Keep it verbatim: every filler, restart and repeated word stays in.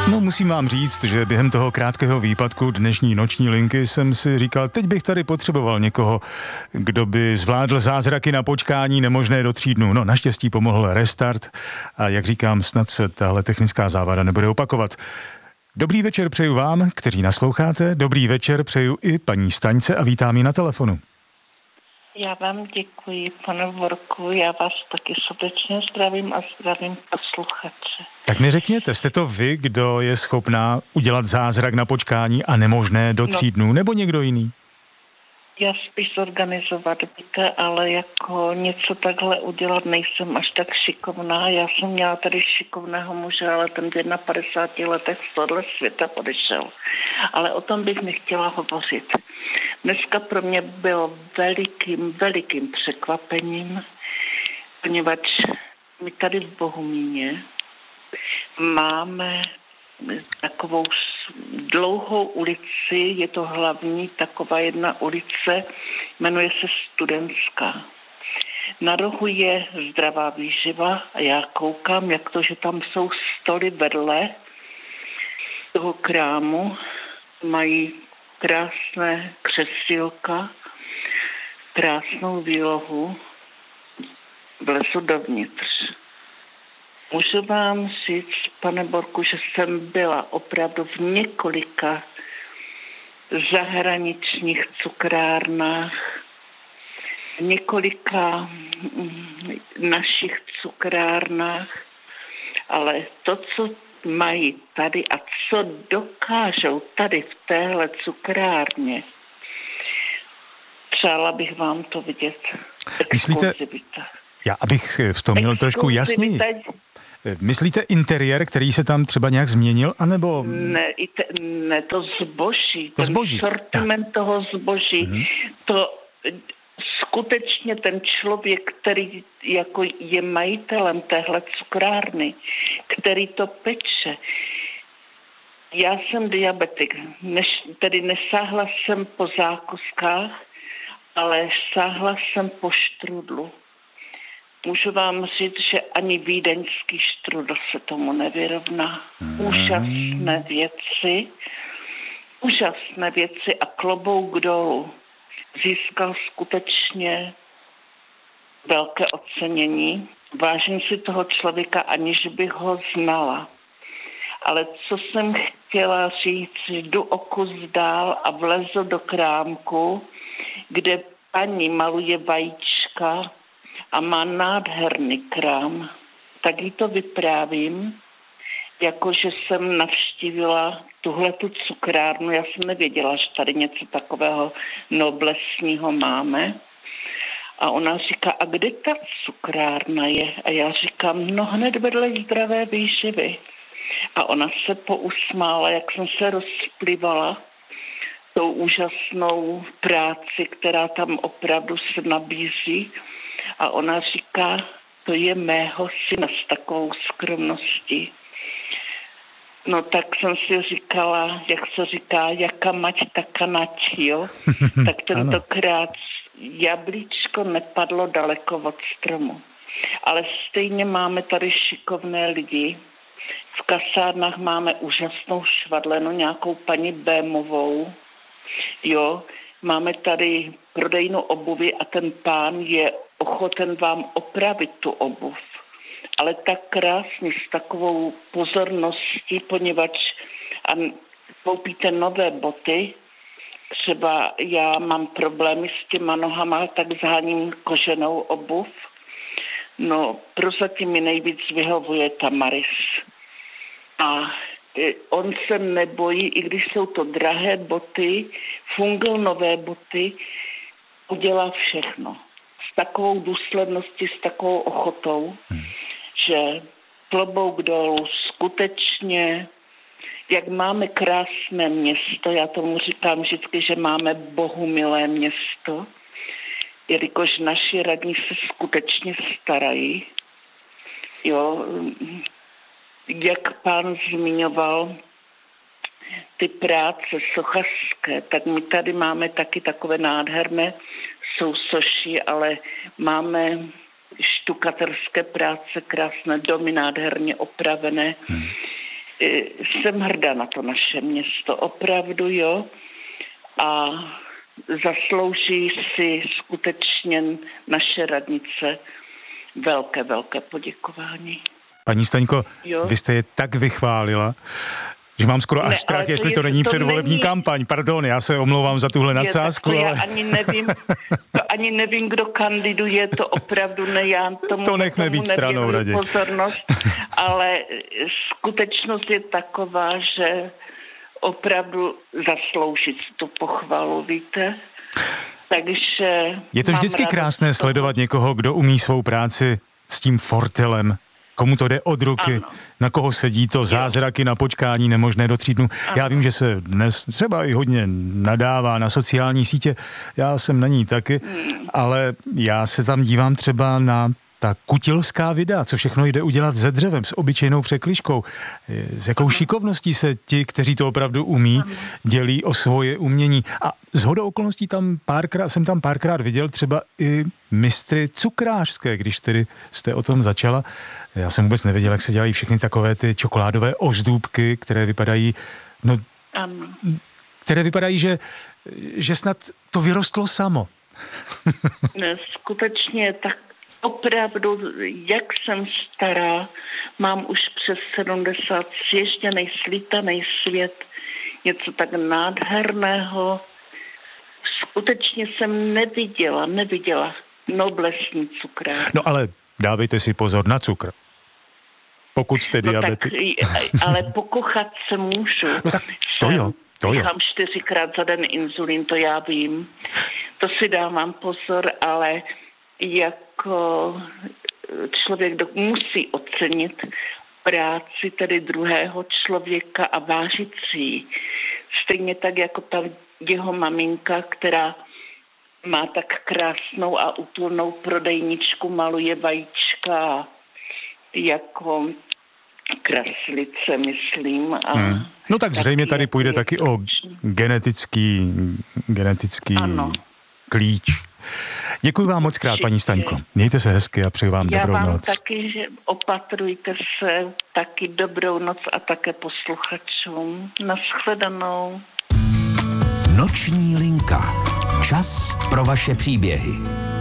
No, musím vám říct, že během toho krátkého výpadku dnešní noční linky jsem si říkal, teď bych tady potřeboval někoho, kdo by zvládl zázraky na počkání nemožné do tří dnů. No, naštěstí pomohl restart a jak říkám, snad se tahle technická závada nebude opakovat. Dobrý večer přeju vám, kteří nasloucháte, dobrý večer přeju i paní Staňce a vítám ji na telefonu. Já vám děkuji, pane Borku, já vás taky srdečně zdravím a zdravím posluchače. Tak mi řekněte, jste to vy, kdo je schopná udělat zázrak na počkání a nemožné do tří no, dnů, nebo někdo jiný? Já spíš zorganizovat, víte, ale jako něco takhle udělat nejsem až tak šikovná. Já jsem měla tady šikovného muže, ale ten v padesáti letech z tohle světa odešel. Ale o tom bych nechtěla hovořit. Dneska pro mě bylo velikým, velikým překvapením, poněvadž my tady v Bohumíně máme takovou dlouhou ulici, je to hlavní taková jedna ulice, jmenuje se Studentská. Na rohu je Zdravá výživa a já koukám, jak to, že tam jsou stoly vedle toho krámu, mají krásné křesílka, krásnou výlohu, vlezu dovnitř. Můžu vám říct, pane Borku, že jsem byla opravdu v několika zahraničních cukrárnách, v několika našich cukrárnách, ale to, co mají tady a co dokážou tady v téhle cukrárně, přála bych vám to vidět. Myslíte, já abych v tom měl trošku jasněji. Myslíte interiér, který se tam třeba nějak změnil, anebo... Ne, i te, ne to zboží, to ten zboží. sortiment ja. toho zboží, mm-hmm. to skutečně ten člověk, který jako je majitelem téhle cukrárny, který to peče. Já jsem diabetik, než, tedy nesáhla jsem po zákuskách, ale sáhla jsem po štrudlu. Můžu vám říct, že ani vídeňský štrudl se tomu nevyrovná. Úžasné věci, úžasné věci a klobouk dolů. Získal skutečně velké ocenění. Vážím si toho člověka, aniž bych ho znala. Ale co jsem chtěla říct, jdu o kus dál a vlezu do krámku, kde paní maluje vajíčka a má nádherný krám. Tak jí to vyprávím, jakože jsem navštívila tuhletu cukrárnu. Já jsem nevěděla, že tady něco takového noblesního máme. A ona říká, a kde ta cukrárna je? A já říkám, no hned vedle Zdravé výživy. A ona se pousmála, jak jsem se rozplivala tou úžasnou práci, která tam opravdu se nabízí. A ona říká, to je mého syna s takovou skromností. No tak jsem si říkala, jak se říká, jaka mať, taka nať, jo? Tak tentokrát jablíčko nepadlo daleko od stromu. Ale stejně máme tady šikovné lidi. V kasárnách máme úžasnou švadlenu, nějakou paní Bémovou, jo? Máme tady prodejnu obuvy a ten pán je ochoten vám opravit tu obuv. Ale tak krásně, s takovou pozorností, poněvadž a koupíte nové boty, třeba já mám problémy s těma nohama, tak zháním koženou obuv. No, prozatím mi nejvíc vyhovuje Tamaris. A on se nebojí, i když jsou to drahé boty, fungl nové boty, udělá všechno. S takovou důsledností, s takovou ochotou, hmm. že klobouk dolů skutečně, jak máme krásné město, já tomu říkám vždycky, že máme bohumilé město, jelikož naši radní se skutečně starají. Jo, jak pán zmiňoval ty práce sochařské, tak my tady máme taky takové nádherné sousoší, ale máme štukaterské práce, krásné domy, nádherně opravené. Hmm. jsem hrdá na to naše město, opravdu, jo. A zaslouží si skutečně naše radnice velké, velké poděkování. Paní Staňko, jo? Vy jste je tak vychválila, že mám skoro až ne, strach, jestli to, je, to není to předvolební není... kampaň. Pardon, já se omlouvám za tuhle nadsázku, ale... Já ani nevím, to ani nevím, kdo kandiduje, to opravdu ne, já tomu, to nechme tomu být stranou raději. Pozornost, ale skutečnost je taková, že opravdu zasloužit tu pochvalu, víte? Takže... Je to vždycky krásné toho... sledovat někoho, kdo umí svou práci s tím fortelem, komu to jde od ruky, ano. Na koho sedí to zázraky na počkání nemožné do tří dnů. Ano. Já vím, že se dnes třeba i hodně nadává na sociální sítě, já jsem na ní taky, hmm. ale já se tam dívám třeba na ta kutilská videa, co všechno jde udělat se dřevem, s obyčejnou překližkou. S jakou šikovností se ti, kteří to opravdu umí, dělí o svoje umění. A shodou okolností tam párkrát, jsem tam párkrát viděl třeba i mistry cukrářské, když tedy jste o tom začala. Já jsem vůbec nevěděl, jak se dělají všechny takové ty čokoládové ozdůbky, které vypadají, no, které vypadají, že, že snad to vyrostlo samo. Ne, skutečně tak opravdu, jak jsem stará, mám už přes sedmdesát, sjezděnej, slítanej svět, něco tak nádherného. Skutečně jsem neviděla, neviděla noblesní cukrárnu. No ale dávejte si pozor na cukr. Pokud jste no diabetik. Tak, ale pokochat se můžu. No tak to jo, to jo. Mám čtyřikrát za den inzulín, to já vím. To si dávám pozor, ale jako člověk musí ocenit práci tedy druhého člověka a vážit si ji. Stejně tak jako ta jeho maminka, která má tak krásnou a útulnou prodejničku, maluje vajíčka jako kraslice, myslím. A hmm. No tak zřejmě tady půjde taky o genetický, genetický ano. klíč. Děkuji vám moc krát, paní Staňko. Mějte se hezky a přeji vám Já dobrou vám noc. taky, že opatrujte se, taky dobrou noc a také posluchačům. Naschledanou. Noční linka. Čas pro vaše příběhy.